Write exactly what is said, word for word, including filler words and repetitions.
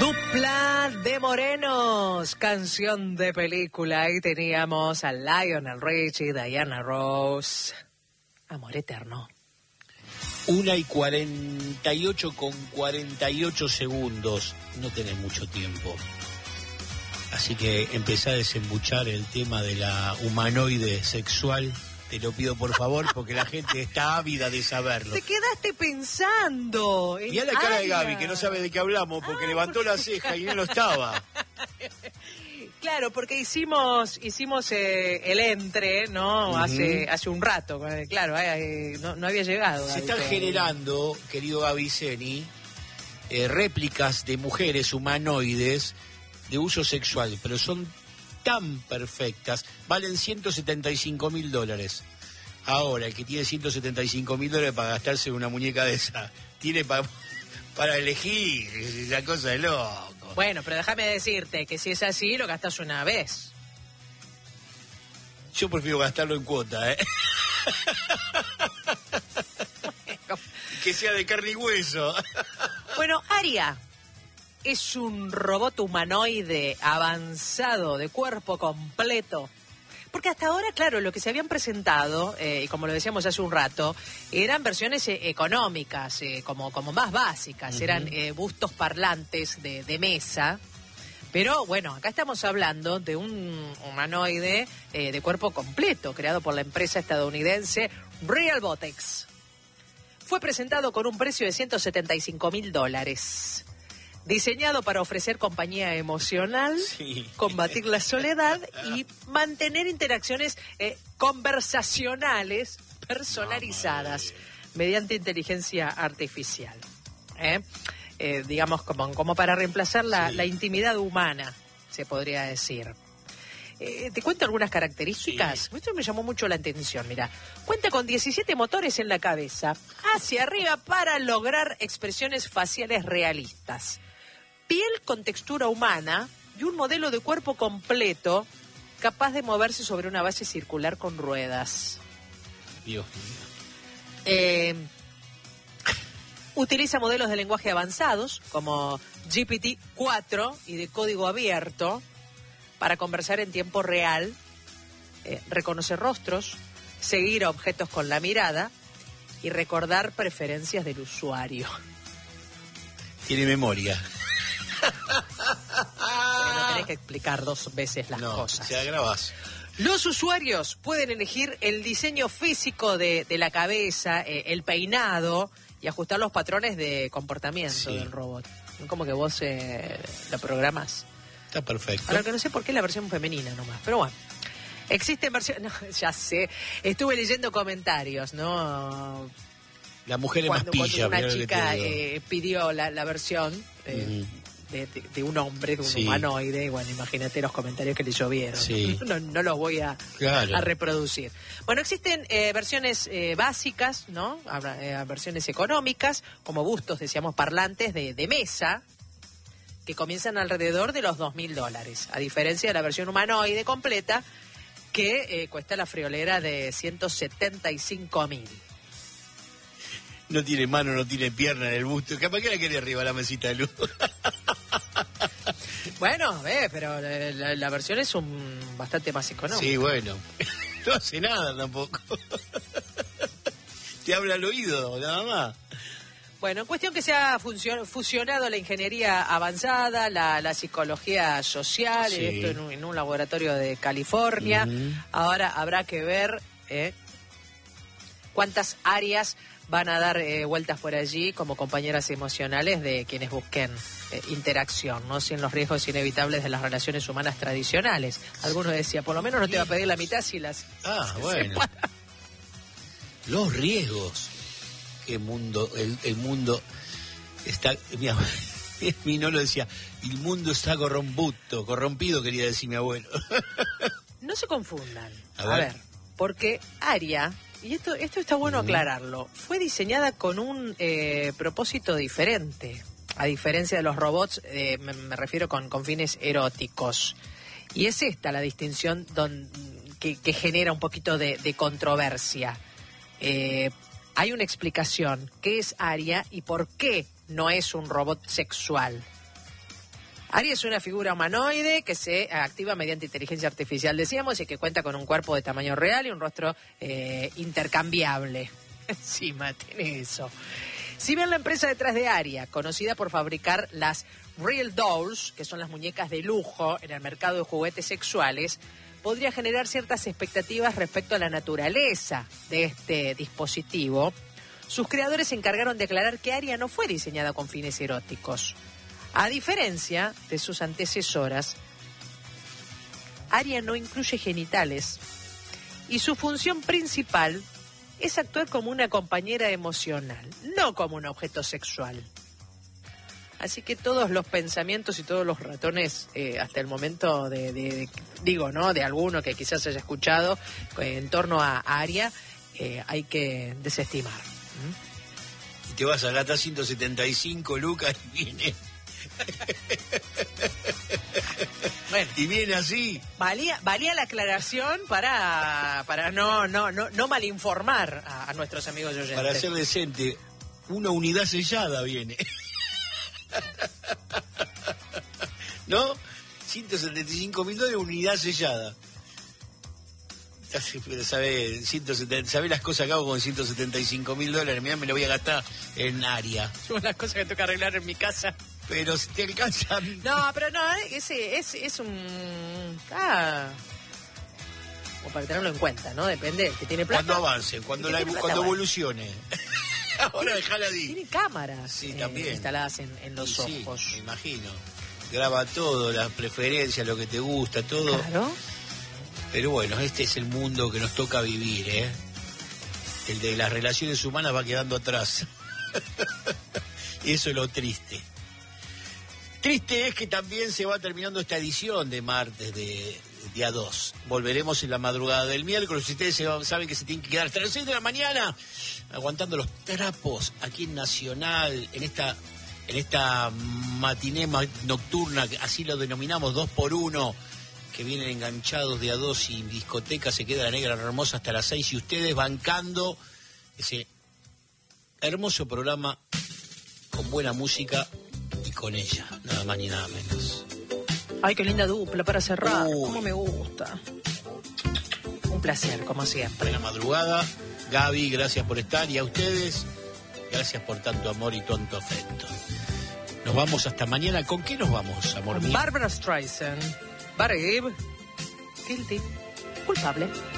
Dupla de morenos, canción de película. Ahí teníamos a Lionel Richie, Diana Ross, Amor Eterno. Una y cuarenta y ocho con cuarenta y ocho segundos. No tenés mucho tiempo. Así que empezá a desembuchar el tema de la humanoide sexual. Te lo pido por favor, porque la gente está ávida de saberlo. Te quedaste pensando. Y a la cara de Gaby, que no sabe de qué hablamos, porque ah, levantó porque... la ceja y él no estaba. Claro, porque hicimos hicimos eh, el entre, ¿no? Uh-huh. Hace hace un rato, claro, eh, no, no había llegado. Se están generando, querido Gaviceni, eh, réplicas de mujeres humanoides de uso sexual, pero son tan perfectas, valen ciento setenta y cinco mil dólares. Ahora, el que tiene ciento setenta y cinco mil dólares para gastarse una muñeca de esa, tiene pa, para elegir, esa cosa de loco. Bueno, pero déjame decirte que si es así, lo gastas una vez. Yo prefiero gastarlo en cuota, ¿eh? Que sea de carne y hueso. Bueno, Aria es un robot humanoide avanzado de cuerpo completo. Porque hasta ahora, claro, lo que se habían presentado, eh, y como lo decíamos hace un rato, eran versiones eh, económicas, eh, como, como más básicas, uh-huh. eran eh, bustos parlantes de, de mesa. Pero bueno, acá estamos hablando de un humanoide eh, de cuerpo completo, creado por la empresa estadounidense Realbotics. Fue presentado con un precio de ciento setenta y cinco mil dólares. Diseñado para ofrecer compañía emocional, sí. combatir la soledad y mantener interacciones eh, conversacionales personalizadas no, mediante inteligencia artificial. ¿eh? Eh, digamos, como, como para reemplazar la, sí. la intimidad humana, se podría decir. Eh, te cuento algunas características. Sí. Esto me llamó mucho la atención, mira. Cuenta con diecisiete motores en la cabeza, hacia arriba para lograr expresiones faciales realistas. Piel con textura humana y un modelo de cuerpo completo capaz de moverse sobre una base circular con ruedas. Dios. Eh, utiliza modelos de lenguaje avanzados como G P T cuatro y de código abierto para conversar en tiempo real, eh, reconocer rostros, seguir a objetos con la mirada y recordar preferencias del usuario. Tiene memoria. Pero no tenés que explicar dos veces las no, cosas. Se agravas. Los usuarios pueden elegir el diseño físico de, de la cabeza, eh, el peinado y ajustar los patrones de comportamiento sí. del robot. Como que vos eh, lo programás. Está perfecto. Ahora que no sé por qué la versión femenina nomás, pero bueno. Existen versiones... No, ya sé. Estuve leyendo comentarios, ¿no? La mujer es cuando, más pilla. Cuando una chica eh, pidió la, la versión... Eh, mm. De, de, de un hombre, de un sí. humanoide, bueno, imagínate los comentarios que le llovieron. Sí. No, no los voy a, claro. a reproducir. Bueno, existen eh, versiones eh, básicas, ¿no? Eh, versiones económicas, como bustos, decíamos, parlantes de, de mesa, que comienzan alrededor de los dos mil dólares, a diferencia de la versión humanoide completa, que eh, cuesta la friolera de ciento setenta y cinco mil. No tiene mano, no tiene pierna en el busto. ¿Para qué la quiere arriba la mesita de luz? Bueno, eh, pero la, la versión es un bastante más económica. Sí, bueno. No hace nada tampoco. Te habla al oído, nada más. Bueno, en cuestión que se ha funcio- fusionado la ingeniería avanzada, la, la psicología social, sí. esto en un, en un laboratorio de California. Uh-huh. Ahora habrá que ver eh, cuántas áreas van a dar eh, vueltas por allí como compañeras emocionales de quienes busquen eh, interacción, ¿no? Sin los riesgos inevitables de las relaciones humanas tradicionales. Algunos decían, por lo menos no te va a pedir la mitad si las... Ah, bueno. Los riesgos. El mundo, el, el mundo está... Mira, mi no lo decía, el mundo está corromputo, corrompido, quería decir mi abuelo. No se confundan. A ver, a ver porque Aria... Y esto, esto está bueno uh-huh. aclararlo. Fue diseñada con un eh, propósito diferente, a diferencia de los robots, eh, me, me refiero con, con fines eróticos. Y es esta la distinción don, que, que genera un poquito de, de controversia. Eh, hay una explicación. ¿Qué es Aria y por qué no es un robot sexual? Aria es una figura humanoide que se activa mediante inteligencia artificial, decíamos, y que cuenta con un cuerpo de tamaño real y un rostro eh, intercambiable. Encima tiene eso. Si bien la empresa detrás de Aria, conocida por fabricar las Real Dolls, que son las muñecas de lujo en el mercado de juguetes sexuales, podría generar ciertas expectativas respecto a la naturaleza de este dispositivo, sus creadores se encargaron de aclarar que Aria no fue diseñada con fines eróticos. A diferencia de sus antecesoras, Aria no incluye genitales y su función principal es actuar como una compañera emocional, no como un objeto sexual. Así que todos los pensamientos y todos los ratones, eh, hasta el momento de, de, de, digo, ¿no? De alguno que quizás haya escuchado eh, en torno a Aria, eh, hay que desestimar. ¿Mm? Y te vas a gastar ciento setenta y cinco lucas y viene... Bueno, y viene así. Valía, valía la aclaración para, para no, no, no, no malinformar a, a nuestros amigos y oyentes. Para ser decente, una unidad sellada viene. ¿No? ciento setenta y cinco mil dólares, unidad sellada. ¿Sabés sabe las cosas que hago con ciento setenta y cinco mil dólares? Mirá, me lo voy a gastar en Aria. Son las cosas que tengo que arreglar en mi casa. Pero si te alcanzan... No, pero no, ese es, es un... Ah, como para tenerlo en cuenta, ¿no? Depende, que tiene plata. Cuando avance, cuando, la, plata, cuando evolucione. Ahora déjala ahí. Tiene cámaras sí, eh, también. instaladas en, en los sí, ojos. Sí, me imagino. Graba todo, las preferencias, lo que te gusta, todo. Claro. Pero bueno, este es el mundo que nos toca vivir, ¿eh? El de las relaciones humanas va quedando atrás. Y eso es lo triste. Triste es que también se va terminando esta edición de martes de día dos. Volveremos en la madrugada del miércoles. Ustedes se, saben que se tienen que quedar hasta las seis de la mañana aguantando los trapos aquí en Nacional, en esta en esta matiné nocturna, así lo denominamos, dos por uno, que vienen enganchados de a dos y discoteca se queda la negra hermosa hasta las seis y ustedes bancando ese hermoso programa con buena música y con ella, nada más ni nada menos. Ay, qué linda dupla para cerrar. Uy. Cómo me gusta. Un placer, como siempre. En la madrugada, Gaby, gracias por estar, y a ustedes, gracias por tanto amor y tanto afecto. Nos vamos hasta mañana. ¿Con qué nos vamos, amor mío? Barbara Streisand, Barry Gibb, Guilty, culpable.